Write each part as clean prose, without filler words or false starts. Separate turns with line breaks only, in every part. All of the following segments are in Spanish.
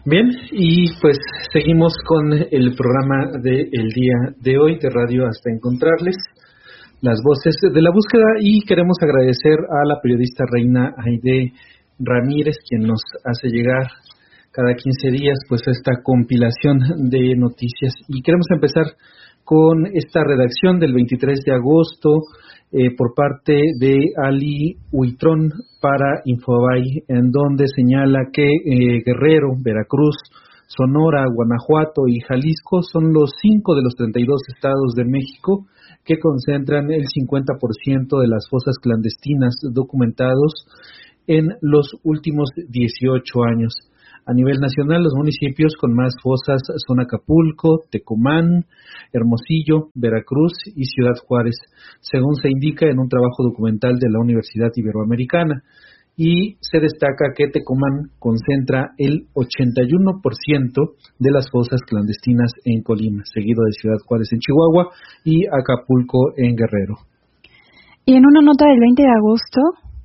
Bien, y pues seguimos con el programa del día de hoy de Radio Hasta Encontrarles, las voces de la búsqueda, y queremos agradecer a la periodista Reina Aide Ramírez, quien nos hace llegar cada 15 días pues esta compilación de noticias. Y queremos empezar con esta redacción del 23 de agosto por parte de Ali Huitrón para Infobae, en donde señala que Guerrero, Veracruz, Sonora, Guanajuato y Jalisco son los 5 de los 32 estados de México que concentran el 50% de las fosas clandestinas documentados en los últimos 18 años. A nivel nacional, los municipios con más fosas son Acapulco, Tecomán, Hermosillo, Veracruz y Ciudad Juárez, según se indica en un trabajo documental de la Universidad Iberoamericana. Y se destaca que Tecomán concentra el 81% de las fosas clandestinas en Colima, seguido de Ciudad Juárez en Chihuahua y Acapulco en Guerrero.
Y en una nota del 20 de agosto,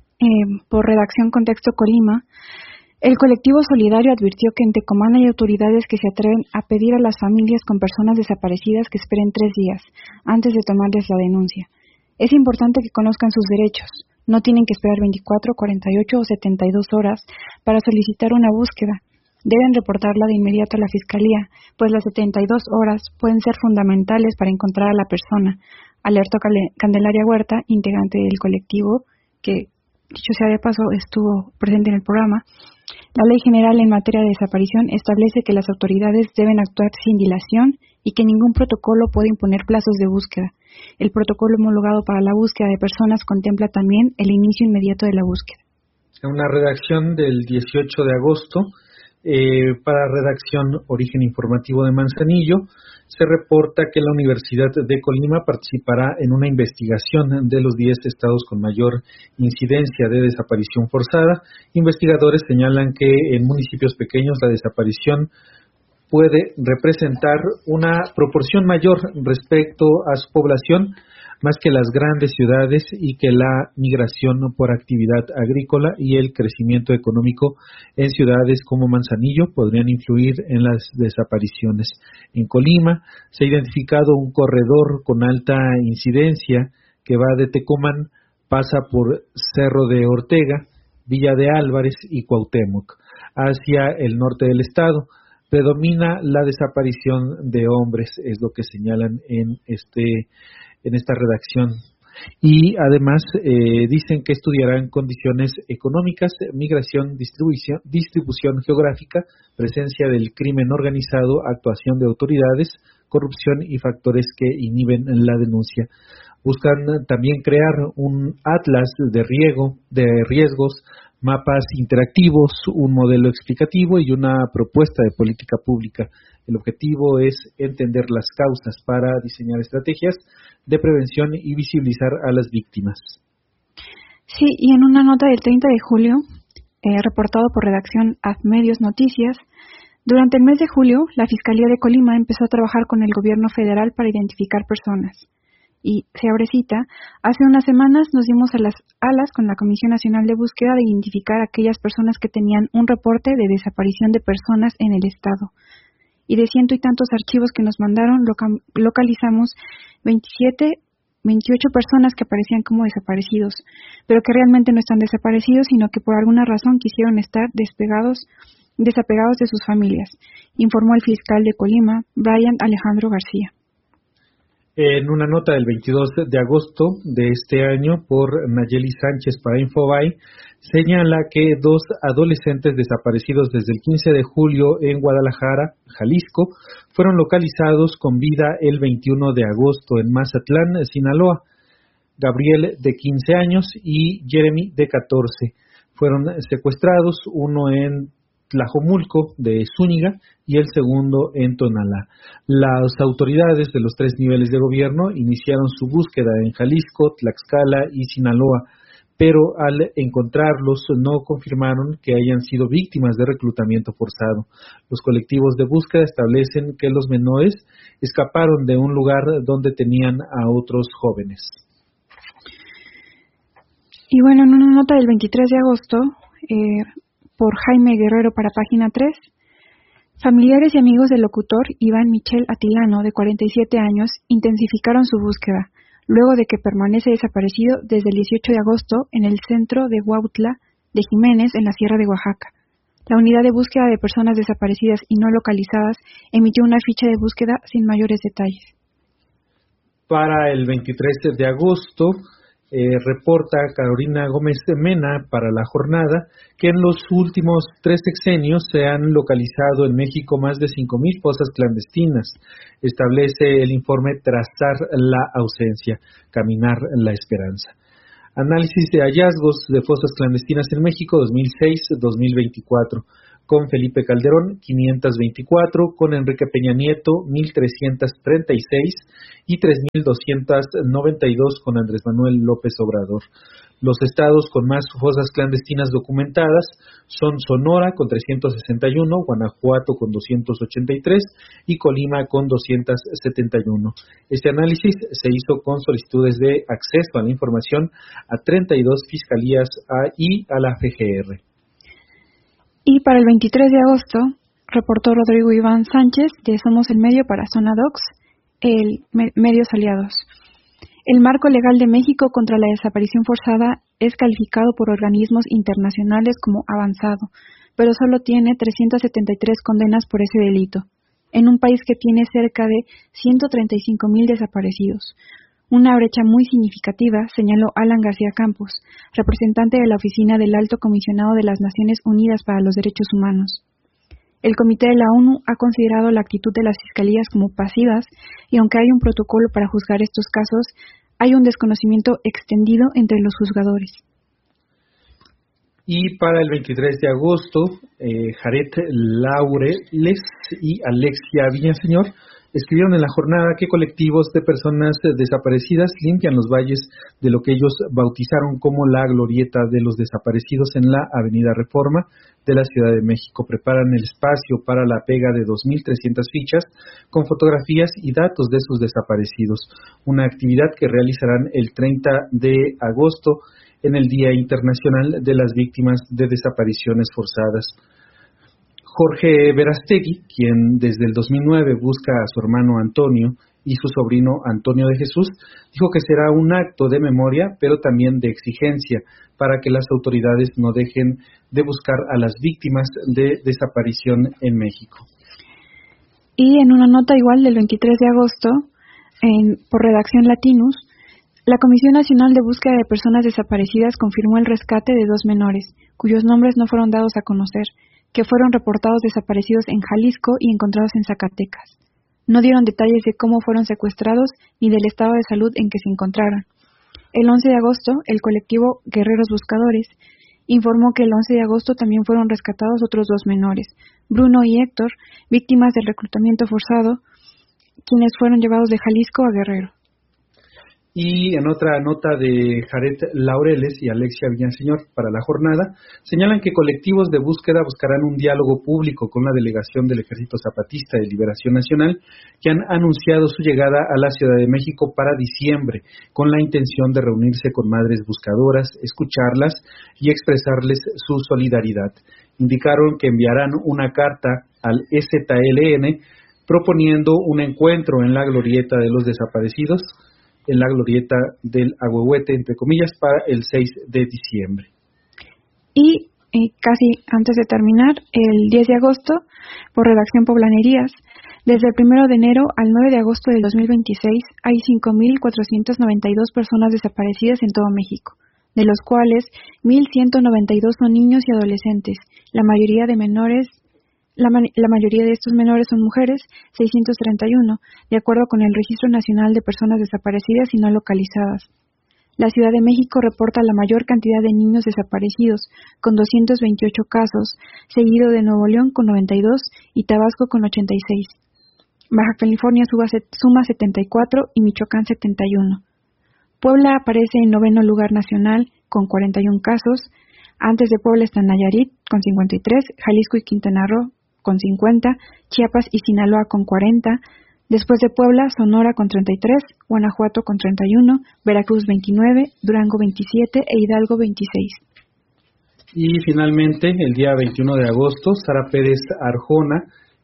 por Redacción Contexto Colima, el colectivo solidario advirtió que en Tecomán hay autoridades que se atreven a pedir a las familias con personas desaparecidas que esperen 3 días antes de tomarles la denuncia. Es importante que conozcan sus derechos. No tienen que esperar 24, 48 o 72 horas para solicitar una búsqueda. Deben reportarla de inmediato a la Fiscalía, pues las 72 horas pueden ser fundamentales para encontrar a la persona, alertó Candelaria Huerta, integrante del colectivo, que, dicho sea de paso, estuvo presente en el programa. La Ley General en materia de desaparición establece que las autoridades deben actuar sin dilación y que ningún protocolo puede imponer plazos de búsqueda. El protocolo homologado para la búsqueda de personas contempla también el inicio inmediato de la búsqueda.
Una redacción del 18 de agosto para Redacción Origen Informativo de Manzanillo, se reporta que la Universidad de Colima participará en una investigación de los 10 estados con mayor incidencia de desaparición forzada. Investigadores señalan que en municipios pequeños la desaparición puede representar una proporción mayor respecto a su población, más que las grandes ciudades, y que la migración por actividad agrícola y el crecimiento económico en ciudades como Manzanillo podrían influir en las desapariciones. En Colima se ha identificado un corredor con alta incidencia que va de Tecomán, pasa por Cerro de Ortega, Villa de Álvarez y Cuauhtémoc, hacia el norte del estado. Predomina la desaparición de hombres, es lo que señalan en esta redacción. Y además dicen que estudiarán condiciones económicas, migración, distribución geográfica, presencia del crimen organizado, actuación de autoridades, corrupción y factores que inhiben la denuncia. Buscan también crear un atlas de riesgos, mapas interactivos, un modelo explicativo y una propuesta de política pública. El objetivo es entender las causas para diseñar estrategias de prevención y visibilizar a las víctimas.
Sí, y en una nota del 30 de julio, reportado por Redacción Medios Noticias, durante el mes de julio, la Fiscalía de Colima empezó a trabajar con el gobierno federal para identificar personas. Y, se abre cita, hace unas semanas nos dimos a las alas con la Comisión Nacional de Búsqueda de identificar a aquellas personas que tenían un reporte de desaparición de personas en el estado. Y de 100 y tantos archivos que nos mandaron, localizamos 28 personas que aparecían como desaparecidos, pero que realmente no están desaparecidos, sino que por alguna razón quisieron estar desapegados de sus familias, informó el fiscal de Colima, Brian Alejandro García.
En una nota del 22 de agosto de este año por Nayeli Sánchez para Infobae, señala que 2 adolescentes desaparecidos desde el 15 de julio en Guadalajara, Jalisco, fueron localizados con vida el 21 de agosto en Mazatlán, Sinaloa. Gabriel, de 15 años, y Jeremy, de 14. Fueron secuestrados, uno en Tlajomulco de Zúñiga y el segundo en Tonalá. Las autoridades de los 3 niveles de gobierno iniciaron su búsqueda en Jalisco, Tlaxcala y Sinaloa, pero al encontrarlos no confirmaron que hayan sido víctimas de reclutamiento forzado. Los colectivos de búsqueda establecen que los menores escaparon de un lugar donde tenían a otros jóvenes.
Y bueno, en una nota del 23 de agosto, por Jaime Guerrero para Página 3, Familiares y amigos del locutor Iván Michel Atilano, de 47 años, intensificaron su búsqueda, luego de que permanece desaparecido desde el 18 de agosto en el centro de Huautla de Jiménez, en la Sierra de Oaxaca. La unidad de búsqueda de personas desaparecidas y no localizadas emitió una ficha de búsqueda sin mayores detalles.
Para el 23 de agosto, reporta Carolina Gómez Mena para La Jornada que en los últimos 3 sexenios se han localizado en México más de 5,000 fosas clandestinas. Establece el informe Trazar la ausencia, caminar la esperanza. Análisis de hallazgos de fosas clandestinas en México 2006-2024. Con Felipe Calderón, 524, con Enrique Peña Nieto, 1,336 y 3,292 con Andrés Manuel López Obrador. Los estados con más fosas clandestinas documentadas son Sonora con 361, Guanajuato con 283 y Colima con 271. Este análisis se hizo con solicitudes de acceso a la información a 32 fiscalías y a la FGR.
Y para el 23 de agosto, reportó Rodrigo Iván Sánchez de Somos el Medio para Zona Docs, medios aliados. El marco legal de México contra la desaparición forzada es calificado por organismos internacionales como avanzado, pero solo tiene 373 condenas por ese delito, en un país que tiene cerca de 135,000 desaparecidos. Una brecha muy significativa, señaló Alan García Campos, representante de la Oficina del Alto Comisionado de las Naciones Unidas para los Derechos Humanos. El Comité de la ONU ha considerado la actitud de las fiscalías como pasivas y aunque hay un protocolo para juzgar estos casos, hay un desconocimiento extendido entre los juzgadores.
Y para el 23 de agosto, Jaret Laureles y Alexia Villaseñor escribieron en La Jornada que colectivos de personas desaparecidas limpian los valles de lo que ellos bautizaron como la glorieta de los desaparecidos en la Avenida Reforma de la Ciudad de México. Preparan el espacio para la pega de 2,300 fichas con fotografías y datos de sus desaparecidos, una actividad que realizarán el 30 de agosto en el Día Internacional de las Víctimas de Desapariciones Forzadas. Jorge Verastegui, quien desde el 2009 busca a su hermano Antonio y su sobrino Antonio de Jesús, dijo que será un acto de memoria, pero también de exigencia, para que las autoridades no dejen de buscar a las víctimas de desaparición en México.
Y en una nota igual del 23 de agosto, por redacción Latinus, la Comisión Nacional de Búsqueda de Personas Desaparecidas confirmó el rescate de 2 menores, cuyos nombres no fueron dados a conocer, que fueron reportados desaparecidos en Jalisco y encontrados en Zacatecas. No dieron detalles de cómo fueron secuestrados ni del estado de salud en que se encontraron. El 11 de agosto, el colectivo Guerreros Buscadores informó que el 11 de agosto también fueron rescatados otros 2 menores, Bruno y Héctor, víctimas del reclutamiento forzado, quienes fueron llevados de Jalisco a Guerrero.
Y en otra nota de Jaret Laureles y Alexia Villaseñor para La Jornada, señalan que colectivos de búsqueda buscarán un diálogo público con la delegación del Ejército Zapatista de Liberación Nacional, que han anunciado su llegada a la Ciudad de México para diciembre, con la intención de reunirse con madres buscadoras, escucharlas y expresarles su solidaridad. Indicaron que enviarán una carta al EZLN proponiendo un encuentro en la glorieta de los desaparecidos, en la glorieta del Ahuehuete, entre comillas, para el 6 de diciembre.
Y casi antes de terminar, el 10 de agosto, por redacción Poblanerías, desde el 1 de enero al 9 de agosto del 2026 hay 5,492 personas desaparecidas en todo México, de los cuales 1,192 son niños y adolescentes, la mayoría de menores. La mayoría de estos menores son mujeres, 631, de acuerdo con el Registro Nacional de Personas Desaparecidas y No Localizadas. La Ciudad de México reporta la mayor cantidad de niños desaparecidos, con 228 casos, seguido de Nuevo León con 92 y Tabasco con 86. Baja California suma 74 y Michoacán 71. Puebla aparece en 9º lugar nacional con 41 casos. Antes de Puebla están Nayarit con 53, Jalisco y Quintana Roo con 50, Chiapas y Sinaloa con 40, después de Puebla, Sonora con 33, Guanajuato con 31, Veracruz 29, Durango 27 e Hidalgo 26.
Y finalmente, el día 21 de agosto, Sara Pérez Arjona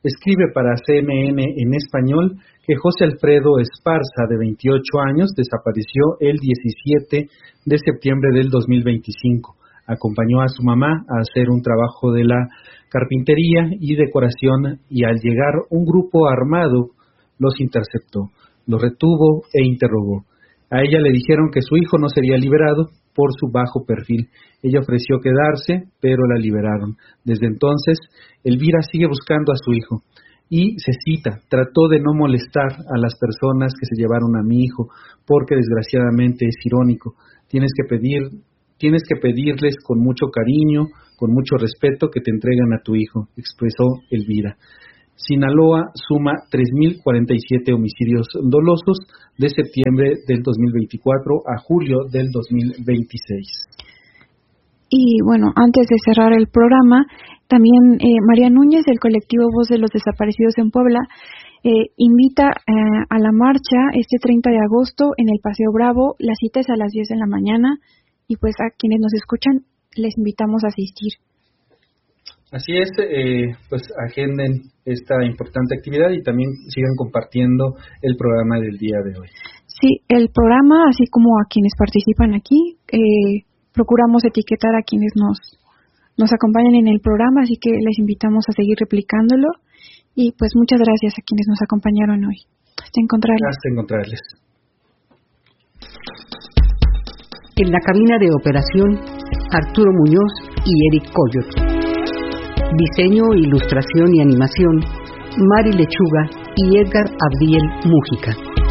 escribe para CNN en español que José Alfredo Esparza, de 28 años, desapareció el 17 de septiembre del 2025. Acompañó a su mamá a hacer un trabajo de la carpintería y decoración y al llegar un grupo armado los interceptó, los retuvo e interrogó. A ella le dijeron que su hijo no sería liberado por su bajo perfil. Ella ofreció quedarse, pero la liberaron. Desde entonces, Elvira sigue buscando a su hijo. Y se cita, trató de no molestar a las personas que se llevaron a mi hijo, porque desgraciadamente es irónico. Tienes que pedirles con mucho cariño, con mucho respeto que te entreguen a tu hijo, expresó Elvira. Sinaloa suma 3.047 homicidios dolosos de septiembre del 2024 a julio del 2026.
Y bueno, antes de cerrar el programa, también María Núñez, del colectivo Voz de los Desaparecidos en Puebla, invita a la marcha este 30 de agosto en el Paseo Bravo. La cita es a las 10 de la mañana y pues a quienes nos escuchan les invitamos a asistir.
Así es, pues agenden esta importante actividad y también sigan compartiendo el programa del día de hoy.
Sí, el programa, así como a quienes participan aquí, procuramos etiquetar a quienes nos acompañan en el programa, así que les invitamos a seguir replicándolo y pues muchas gracias a quienes nos acompañaron hoy. Hasta encontrarles.
Hasta encontrarles.
En la cabina de operación, Arturo Muñoz y Eric Coyot. Diseño, ilustración y animación, Mari Lechuga y Edgar Abdiel Mújica.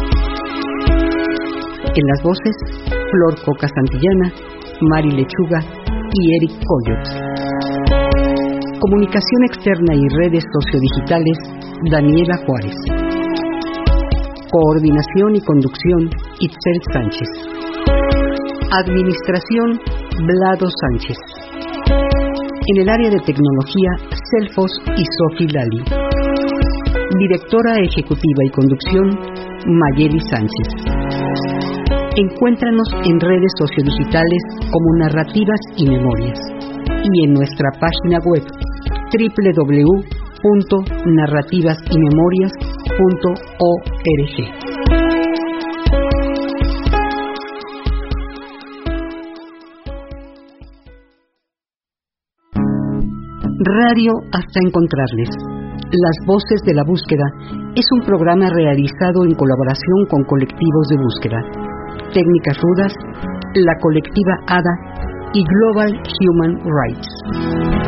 En las voces, Flor Coca Santillana, Mari Lechuga y Eric Coyot. Comunicación externa y redes sociodigitales, Daniela Juárez. Coordinación y conducción, Itzel Sánchez. Administración, Vlado Sánchez. En el área de tecnología, Celfos y Sofi Lali. Directora ejecutiva y conducción, Mayeli Sánchez. Encuéntranos en redes sociodigitales como Narrativas y Memorias y en nuestra página web www.narrativasimemorias.org. Radio hasta encontrarles. Las voces de la búsqueda es un programa realizado en colaboración con colectivos de búsqueda, Técnicas Rudas, la colectiva ADA y Global Human Rights.